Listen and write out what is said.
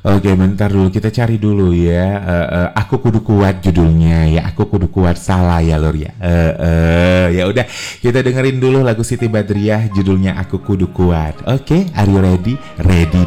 Oke, bentar dulu kita cari dulu ya. Aku kudu kuat judulnya ya. Aku kudu kuat salah ya Lur ya. Ya udah kita dengerin dulu lagu Siti Badriah judulnya Aku Kudu Kuat. Oke, are you ready? Ready